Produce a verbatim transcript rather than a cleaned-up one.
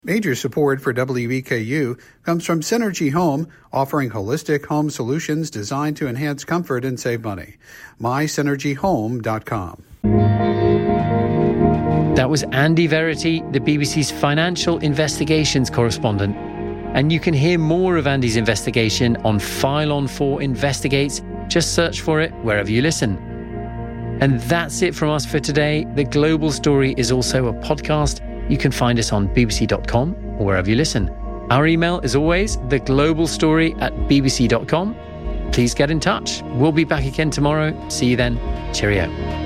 Major support for W E K U comes from Synergy Home, offering holistic home solutions designed to enhance comfort and save money. my synergy home dot com. That was Andy Verity, the B B C's financial investigations correspondent. And you can hear more of Andy's investigation on File on four Investigates. Just search for it wherever you listen. And that's it from us for today. The Global Story is also a podcast. You can find us on b b c dot com or wherever you listen. Our email is always theglobalstory at b b c dot com. Please get in touch. We'll be back again tomorrow. See you then. Cheerio.